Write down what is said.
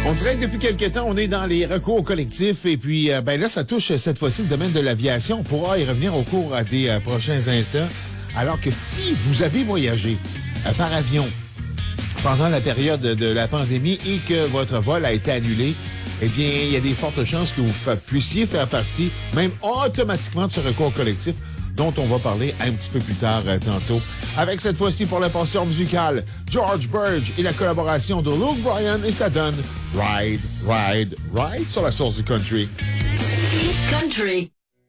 On dirait que depuis quelque temps, on est dans les recours collectifs et puis ben là, ça touche cette fois-ci le domaine de l'aviation. On pourra y revenir au cours des prochains instants. Alors que si vous avez voyagé par avion pendant la période de la pandémie et que votre vol a été annulé, eh bien, il y a des fortes chances que vous puissiez faire partie, même automatiquement, de ce recours collectif dont on va parler un petit peu plus tard tantôt. Avec cette fois-ci, pour la portion musicale, George Burge et la collaboration de Luke Bryan, et ça donne Ride, Ride, Ride sur la source du country. Country.